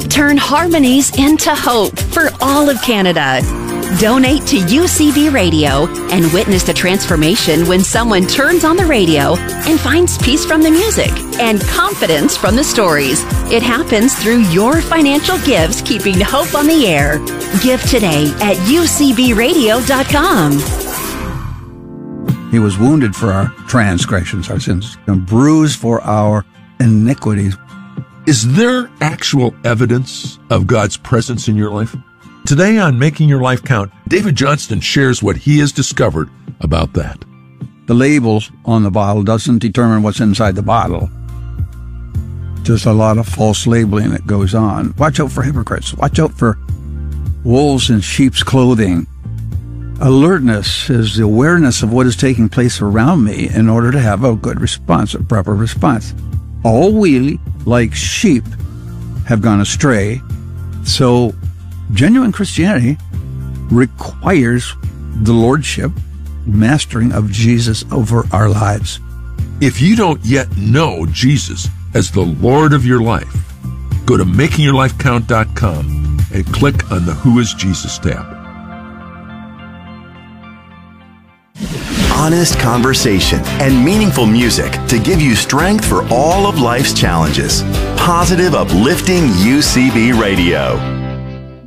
Turn harmonies into hope for all of Canada. Donate to UCB Radio and witness the transformation when someone turns on the radio and finds peace from the music and confidence from the stories. It happens through your financial gifts, keeping hope on the air. Give today at ucbradio.com. He was wounded for our transgressions, our sins, and bruised for our iniquities. Is there actual evidence of God's presence in your life? Today on Making Your Life Count, David Johnston shares what he has discovered about that. The label on the bottle doesn't determine what's inside the bottle. Just a lot of false labeling that goes on. Watch out for hypocrites. Watch out for wolves in sheep's clothing. Alertness is the awareness of what is taking place around me in order to have a good response, a proper response. All we, like sheep, have gone astray. So genuine Christianity requires the lordship, mastering of Jesus over our lives. If you don't yet know Jesus as the Lord of your life, go to makingyourlifecount.com and click on the Who is Jesus tab. Honest conversation and meaningful music to give you strength for all of life's challenges. Positive, uplifting UCB Radio.